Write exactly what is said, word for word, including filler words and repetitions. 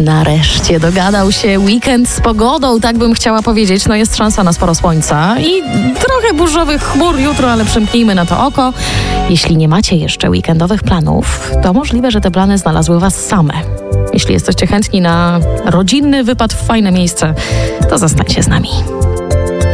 Nareszcie dogadał się weekend z pogodą, tak bym chciała powiedzieć. No jest szansa na sporo słońca i trochę burzowych chmur jutro, ale przymknijmy na to oko. Jeśli nie macie jeszcze weekendowych planów, to możliwe, że te plany znalazły was same. Jeśli jesteście chętni na rodzinny wypad w fajne miejsce, to zostańcie z nami.